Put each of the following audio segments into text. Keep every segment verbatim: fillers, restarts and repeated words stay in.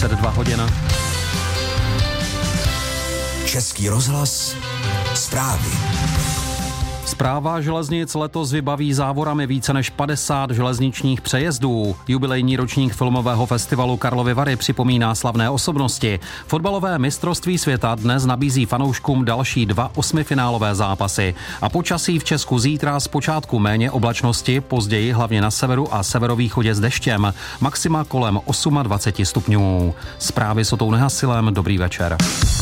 třicet dva hodin. Český rozhlas, zprávy. Správa železnic letos vybaví závorami více než padesát železničních přejezdů. Jubilejní ročník filmového festivalu Karlovy Vary připomíná slavné osobnosti. Fotbalové mistrovství světa dnes nabízí fanouškům další dva osmifinálové zápasy. A počasí v Česku zítra zpočátku méně oblačnosti, později hlavně na severu a severovýchodě s deštěm. Maxima kolem dvacet osm stupňů. Zprávy s Otou Nehasilem, dobrý večer.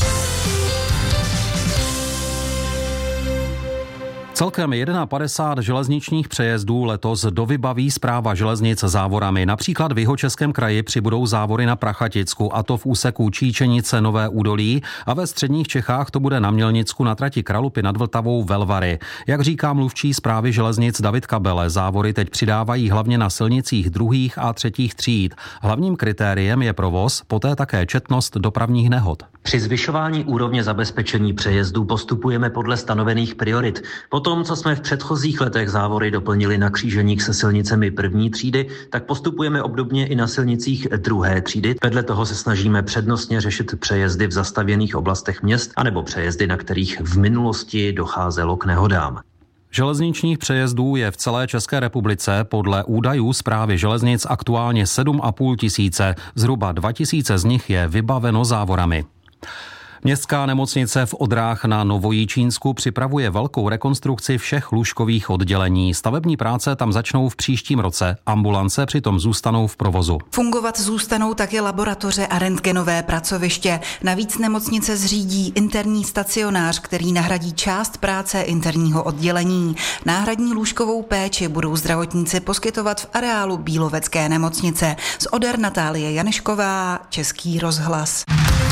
Celkem padesát jedna železničních přejezdů letos dovybaví Správa železnic závorami. Například v Jihočeském kraji přibudou závory na Prachaticku, a to v úseku Číčenice Nové Údolí, a ve středních Čechách to bude na Mělnicku na trati Kralupy nad Vltavou Velvary. Jak říká mluvčí Správy železnic David Kabele, závory teď přidávají hlavně na silnicích druhých a třetích tříd. Hlavním kritériem je provoz, poté také četnost dopravních nehod. Při zvyšování úrovně zabezpečení přejezdů postupujeme podle stanovených priorit. Potom, co jsme v předchozích letech závory doplnili na kříženích se silnicemi první třídy, tak postupujeme obdobně i na silnicích druhé třídy. Vedle toho se snažíme přednostně řešit přejezdy v zastavěných oblastech měst anebo přejezdy, na kterých v minulosti docházelo k nehodám. Železničních přejezdů je v celé České republice podle údajů Správy železnic aktuálně sedm a půl tisíce. Zhruba dva tisíce z nich je vybaveno závorami. Městská nemocnice v Odrách na Novojičínsku připravuje velkou rekonstrukci všech lůžkových oddělení. Stavební práce tam začnou v příštím roce, ambulance přitom zůstanou v provozu. Fungovat zůstanou také laboratoře a rentgenové pracoviště. Navíc nemocnice zřídí interní stacionář, který nahradí část práce interního oddělení. Náhradní lůžkovou péči budou zdravotníci poskytovat v areálu Bílovecké nemocnice. Z Oder Natálie Janešková, Český rozhlas.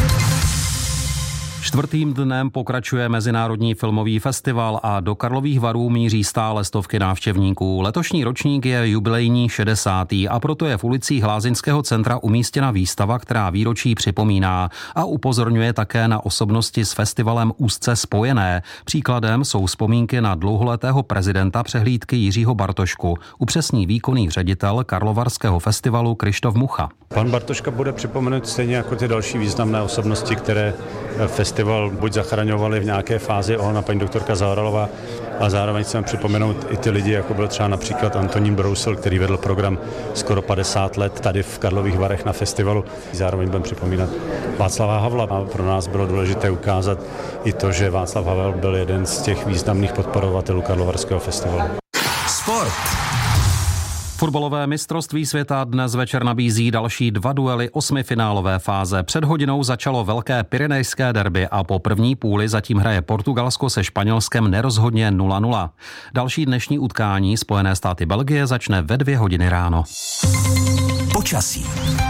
Čtvrtým dnem pokračuje Mezinárodní filmový festival a do Karlových Varů míří stále stovky návštěvníků. Letošní ročník je jubilejní šedesátý a proto je v ulicích Lázeňského centra umístěna výstava, která výročí připomíná a upozorňuje také na osobnosti s festivalem úzce spojené. Příkladem jsou vzpomínky na dlouholetého prezidenta přehlídky Jiřího Bartošku, upřesní výkonný ředitel Karlovarského festivalu Krištof Mucha. Pan Bartoška bude připomenut stejně jako ty další významné osobnosti, které festival buď zachraňovali v nějaké fázi, on a paní doktorka Zaoralová, a zároveň chceme připomenout i ty lidi, jako byl třeba například Antonín Brousil, který vedl program skoro padesát let tady v Karlových Varech na festivalu. Zároveň budeme připomínat Václava Havla a pro nás bylo důležité ukázat i to, že Václav Havel byl jeden z těch významných podporovatelů Karlovarského festivalu. Sport. Fotbalové mistrovství světa dnes večer nabízí další dva duely osmifinálové fáze. Před hodinou začalo velké pyrenejské derby a po první půli zatím hraje Portugalsko se Španělskem nerozhodně nula nula. Další dnešní utkání Spojené státy Belgie začne ve dvě hodiny ráno. Počasí.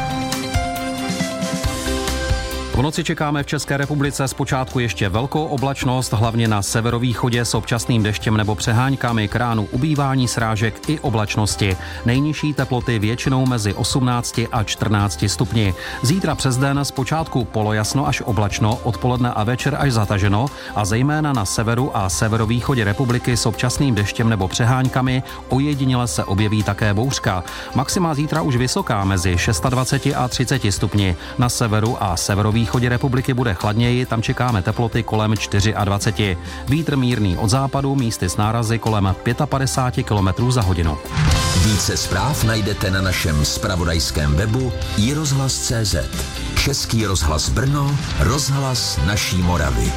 V noci čekáme v České republice zpočátku ještě velkou oblačnost, hlavně na severovýchodě s občasným deštěm nebo přeháňkami, k ránu ubývání srážek i oblačnosti. Nejnižší teploty většinou mezi osmnácti a čtrnácti stupni. Zítra přes den zpočátku polojasno až oblačno, odpoledne a večer až zataženo a zejména na severu a severovýchodě republiky s občasným deštěm nebo přeháňkami, ojediněle se objeví také bouřka. Maxima zítra už vysoká mezi dvaceti šesti a třiceti stupni. Na severu a severovýchodě východě republiky bude chladněji, tam čekáme teploty kolem dvaceti čtyř. Vítr mírný od západu, místy s nárazy kolem padesát pět kilometrů za hodinu. Více zpráv najdete na našem zpravodajském webu i rozhlas tečka cé zet. Český rozhlas Brno, rozhlas naší Moravy.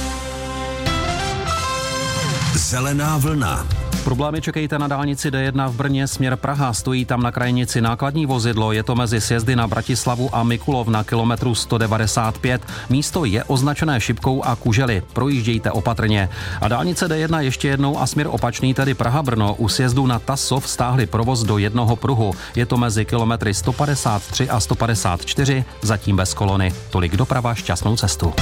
Zelená vlna. Problémy čekejte na dálnici D jedna v Brně směr Praha. Stojí tam na krajnici nákladní vozidlo, je to mezi sjezdy na Bratislavu a Mikulov na kilometru sto devadesát pět. Místo je označené šipkou a kužely. Projíždějte opatrně. A dálnice D jedna ještě jednou a směr opačný, tedy Praha-Brno. U sjezdu na Tasov stáhli provoz do jednoho pruhu. Je to mezi kilometry sto padesát tři a sto padesát čtyři, zatím bez kolony. Tolik doprava, šťastnou cestu.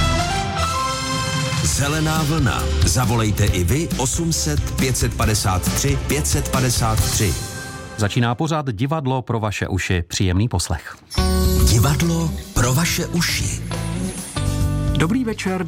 Zelená vlna. Zavolejte i vy osm set pět padesát tři pět padesát tři. Začíná pořad Divadlo pro vaše uši. Příjemný poslech. Divadlo pro vaše uši. Dobrý večer.